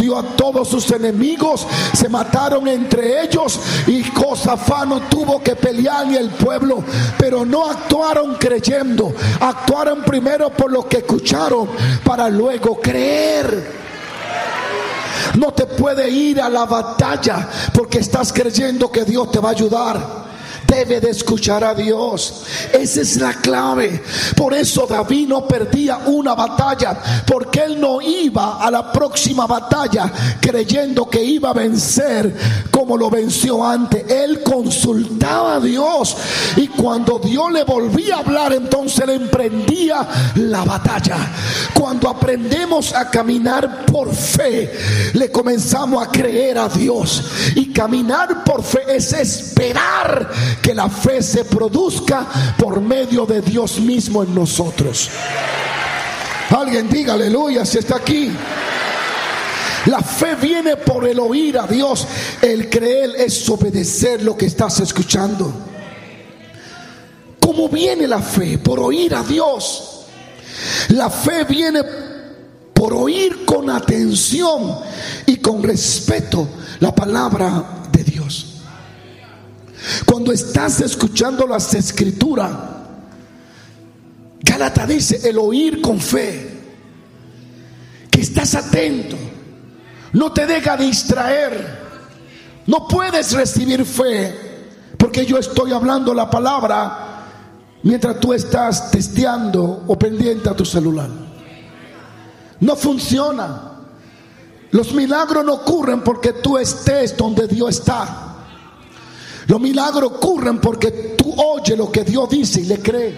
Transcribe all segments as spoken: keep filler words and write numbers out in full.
dio a todos sus enemigos, se mataron entre ellos y Josafat no tuvo que pelear ni el pueblo, pero no actuaron creyendo, actuaron primero por lo que escucharon para luego creer. No te puede ir a la batalla porque estás creyendo que Dios te va a ayudar. Debe de escuchar a Dios. Esa es la clave. Por eso David no perdía una batalla, porque él no iba a la próxima batalla creyendo que iba a vencer como lo venció antes. Él consultaba a Dios, y cuando Dios le volvía a hablar, entonces le emprendía la batalla. Cuando aprendemos a caminar por fe, le comenzamos a creer a Dios. Y caminar por fe es esperar que la fe se produzca por medio de Dios mismo en nosotros. Alguien diga aleluya si está aquí. La fe viene por el oír a Dios. El creer es obedecer lo que estás escuchando. ¿Cómo viene la fe? Por oír a Dios. La fe viene por oír con atención y con respeto la palabra de Dios. Cuando estás escuchando las escrituras, Gálatas dice el oír con fe, que estás atento, no te deja distraer. No puedes recibir fe porque yo estoy hablando la palabra mientras tú estás testeando o pendiente a tu celular. No funciona. Los milagros no ocurren porque tú estés donde Dios está. Los milagros ocurren porque tú oyes lo que Dios dice y le crees.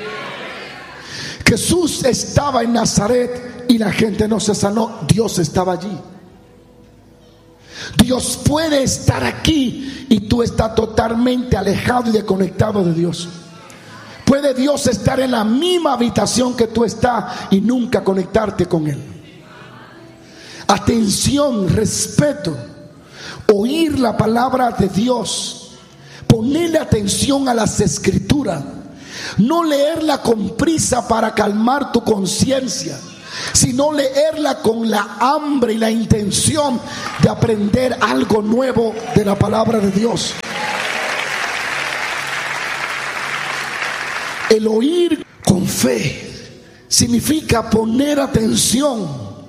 Jesús estaba en Nazaret y la gente no se sanó. Dios estaba allí. Dios puede estar aquí y tú estás totalmente alejado y desconectado de Dios. Puede Dios estar en la misma habitación que tú estás y nunca conectarte con Él. Atención, respeto, oír la palabra de Dios. Ponerle atención a las escrituras. No leerla con prisa para calmar tu conciencia, sino leerla con la hambre y la intención de aprender algo nuevo de la palabra de Dios. El oír con fe significa poner atención,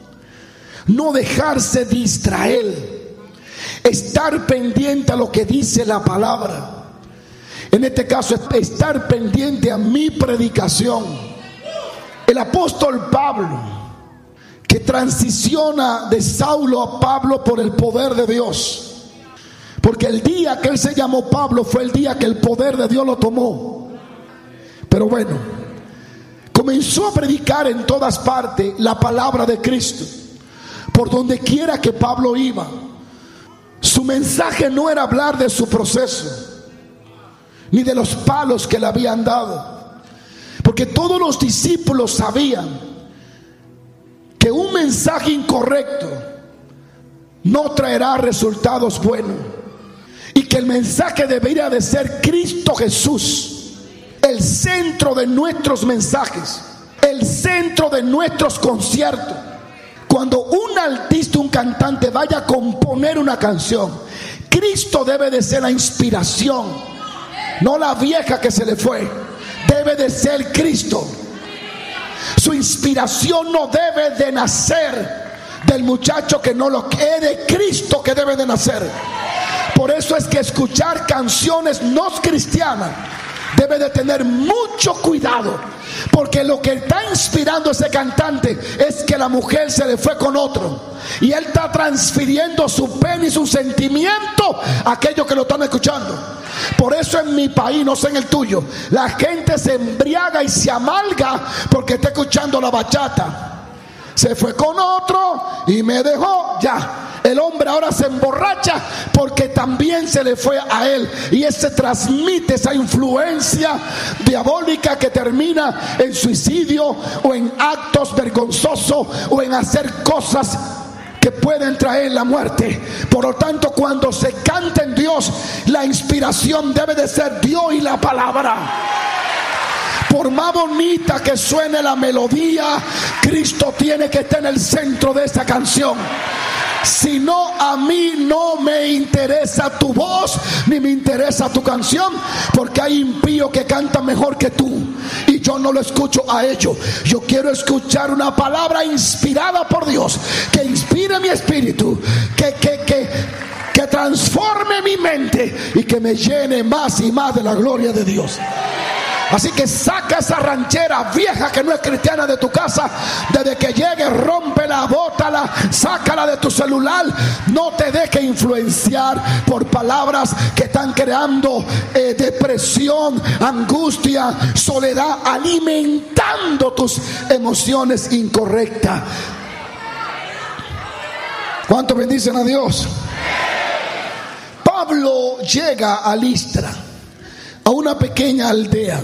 no dejarse distraer, estar pendiente a lo que dice la palabra. En este caso, estar pendiente a mi predicación. El apóstol Pablo, que transiciona de Saulo a Pablo por el poder de Dios, porque el día que él se llamó Pablo fue el día que el poder de Dios lo tomó. Pero bueno, comenzó a predicar en todas partes la palabra de Cristo, por donde quiera que Pablo iba. Su mensaje no era hablar de su proceso, ni de los palos que le habían dado, porque todos los discípulos sabían que un mensaje incorrecto no traerá resultados buenos, y que el mensaje debería de ser Cristo Jesús, el centro de nuestros mensajes, el centro de nuestros conciertos. Cuando un artista, un cantante vaya a componer una canción, Cristo debe de ser la inspiración, no la vieja que se le fue. Debe de ser Cristo. Su inspiración no debe de nacer del muchacho que no lo quiere, de Cristo que debe de nacer. Por eso es que escuchar canciones no cristianas debe de tener mucho cuidado, porque lo que está inspirando ese cantante es que la mujer se le fue con otro, y él está transfiriendo su pena y su sentimiento a aquellos que lo están escuchando. Por eso en mi país, no sé en el tuyo, la gente se embriaga y se amarga porque está escuchando la bachata. Se fue con otro y me dejó. Ya, el hombre ahora se emborracha porque también se le fue a él, y ese transmite esa influencia diabólica que termina en suicidio o en actos vergonzosos o en hacer cosas que pueden traer la muerte. Por lo tanto, cuando se canta en Dios, la inspiración debe de ser Dios y la palabra. Por más bonita que suene la melodía, Cristo tiene que estar en el centro de esa canción. Si no, a mí no me interesa tu voz, ni me interesa tu canción, porque hay impíos que cantan mejor que tú y yo no lo escucho a ellos. Yo quiero escuchar una palabra inspirada por Dios, que inspire mi espíritu, que, que, que, que transforme mi mente y que me llene más y más de la gloria de Dios. Así que saca esa ranchera vieja que no es cristiana de tu casa. Desde que llegue, rómpela, bótala, sácala de tu celular. No te dejes influenciar por palabras que están creando eh, depresión, angustia, soledad, alimentando tus emociones incorrectas. ¿Cuánto bendicen a Dios? Pablo llega a Listra, a una pequeña aldea,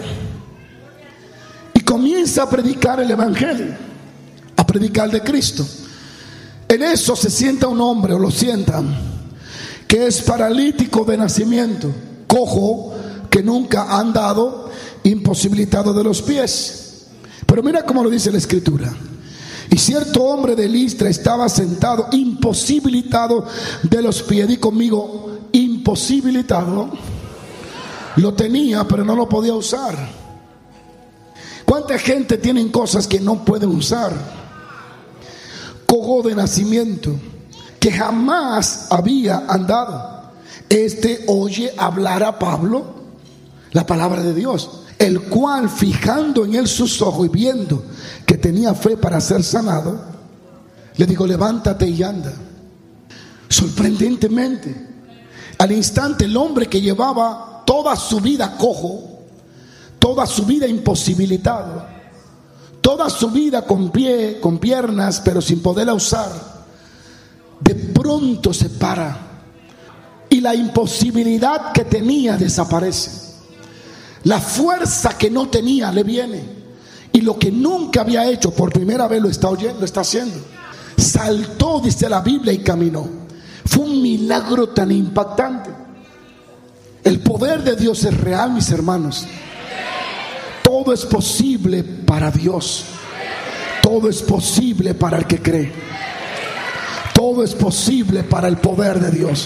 y comienza a predicar el evangelio, a predicar de Cristo. En eso se sienta un hombre, o lo sientan, que es paralítico de nacimiento, cojo, que nunca ha andado, imposibilitado de los pies. Pero mira cómo lo dice la escritura: y cierto hombre de Listra estaba sentado, imposibilitado de los pies. Di conmigo, imposibilitado. Lo tenía, pero no lo podía usar. ¿Cuánta gente tiene cosas que no pueden usar? Cojo de nacimiento, que jamás había andado. Este oye hablar a Pablo la palabra de Dios, el cual, fijando en él sus ojos y viendo que tenía fe para ser sanado, le digo: levántate y anda. Sorprendentemente, al instante, el hombre que llevaba toda su vida cojo, toda su vida imposibilitado, toda su vida con pie, con piernas, pero sin poderla usar, de pronto se para y la imposibilidad que tenía desaparece. La fuerza que no tenía le viene, y lo que nunca había hecho, por primera vez lo está oyendo, lo está haciendo. Saltó, dice la Biblia, y caminó. Fue un milagro tan impactante. El poder de Dios es real, mis hermanos. Todo es posible para Dios. Todo es posible para el que cree. Todo es posible para el poder de Dios.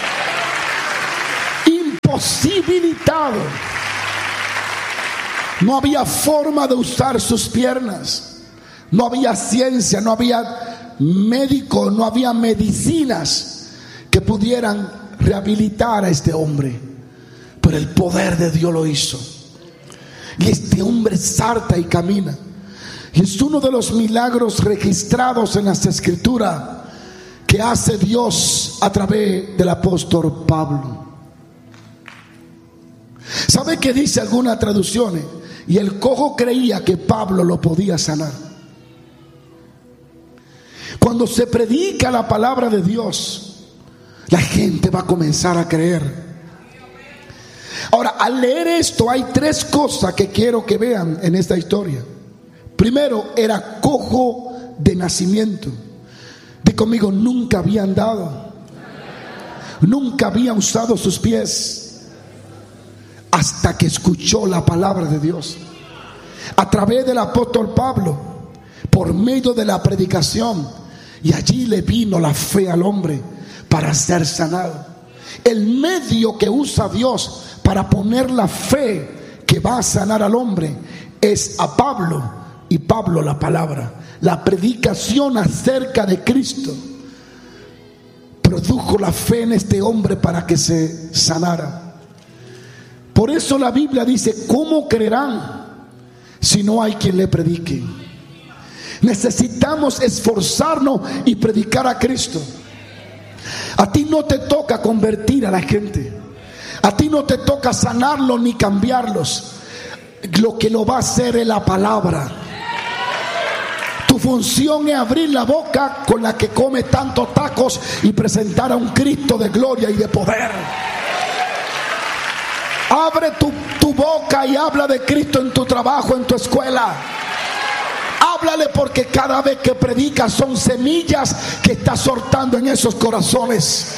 Imposibilitado. No había forma de usar sus piernas. No había ciencia, no había médico, no había medicinas que pudieran rehabilitar a este hombre. Pero el poder de Dios lo hizo. Y este hombre salta y camina. Y es uno de los milagros registrados en las escrituras que hace Dios a través del apóstol Pablo. ¿Sabe qué dice algunas traducciones? Y el cojo creía que Pablo lo podía sanar. Cuando se predica la palabra de Dios, la gente va a comenzar a creer. Ahora, al leer esto, hay tres cosas que quiero que vean en esta historia. Primero, era cojo de nacimiento. Di conmigo: nunca había andado, nunca había usado sus pies, hasta que escuchó la palabra de Dios a través del apóstol Pablo, por medio de la predicación. Y allí le vino la fe al hombre para ser sanado. El medio que usa Dios para poner la fe que va a sanar al hombre es a Pablo, y Pablo la palabra. La predicación acerca de Cristo produjo la fe en este hombre para que se sanara. Por eso la Biblia dice: ¿cómo creerán si no hay quien le predique? Necesitamos esforzarnos y predicar a Cristo. A ti no te toca convertir a la gente. A ti no te toca sanarlos ni cambiarlos. Lo que lo va a hacer es la palabra. Tu función es abrir la boca con la que come tantos tacos y presentar a un Cristo de gloria y de poder. Abre tu, tu boca y habla de Cristo en tu trabajo, en tu escuela. Háblale, porque cada vez que predicas son semillas que estás soltando en esos corazones.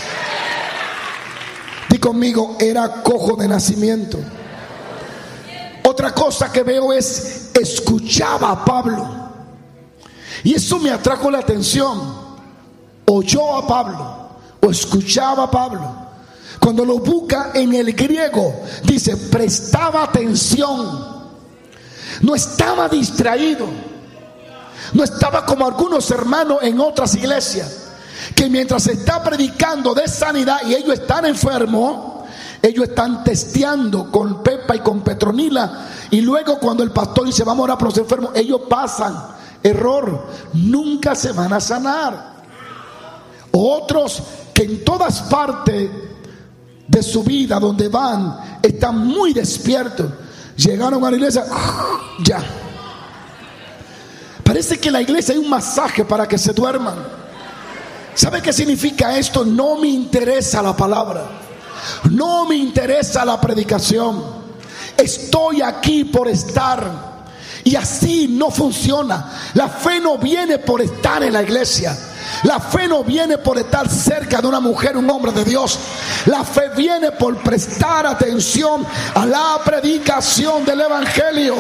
Di conmigo: era cojo de nacimiento. Otra cosa que veo es: escuchaba a Pablo. Y eso me atrajo la atención. oyó a Pablo o escuchaba a Pablo. Cuando lo busca en el griego, dice, prestaba atención. No estaba distraído. No estaba como algunos hermanos en otras iglesias, que mientras se está predicando de sanidad y ellos están enfermos, ellos están testeando con Pepa y con Petronila, y luego cuando el pastor dice vamos a orar por los enfermos, ellos pasan. Error, nunca se van a sanar. Otros que en todas partes de su vida donde van están muy despiertos, llegaron a la iglesia, ya parece que en la iglesia hay un masaje para que se duerman. ¿Sabe qué significa esto? No me interesa la palabra, no me interesa la predicación, estoy aquí por estar. Y así no funciona. La fe no viene por estar en la iglesia. La fe no viene por estar cerca de una mujer, un hombre de Dios. La fe viene por prestar atención a la predicación del evangelio.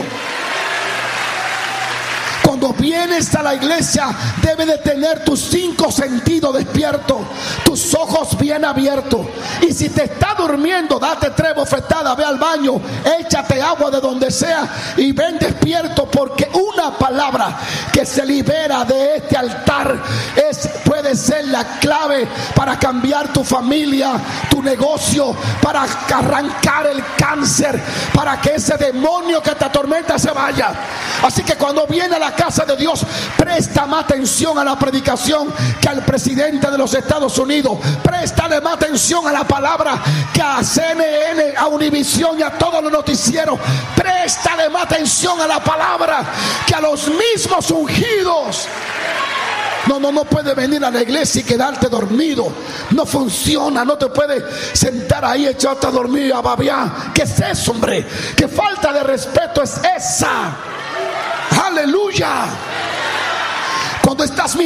Cuando vienes a la iglesia, debes de tener tus cinco sentidos despiertos, tus ojos bien abiertos. Y si te está durmiendo, date tres bofetadas, ve al baño, échate agua de donde sea y ven despierto, porque una palabra que se libera de este altar es, puede ser la clave para cambiar tu familia, tu negocio, para arrancar el cáncer, para que ese demonio que te atormenta se vaya. Así que cuando viene a la casa de Dios, presta más atención a la predicación que al presidente de los Estados Unidos. Préstale más atención a la palabra que a C N N, a Univisión y a todos los noticieros. Préstale más atención a la palabra que a los mismos ungidos. No, no, no puedes venir a la iglesia y quedarte dormido. No funciona. No te puedes sentar ahí echarte a dormir, a babear. ¿Qué es eso, hombre? ¿Qué falta de respeto es esa? Aleluya. Cuando estás